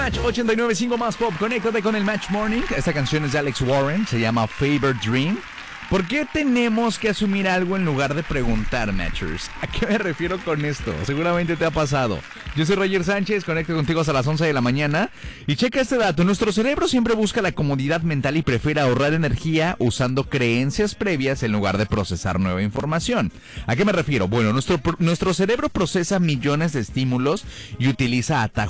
Match 89.5 más pop. Conéctate con el Match Morning. Esta canción es de Alex Warren, se llama Fever Dream. ¿Por qué tenemos que asumir algo en lugar de preguntar, Matchers? ¿A qué me refiero con esto? Seguramente te ha pasado. Yo soy Roger Sánchez, conecto contigo hasta las 11 de la mañana. Y checa este dato, nuestro cerebro siempre busca la comodidad mental y prefiere ahorrar energía usando creencias previas en lugar de procesar nueva información. ¿A qué me refiero? Bueno, nuestro cerebro procesa millones de estímulos y utiliza atajos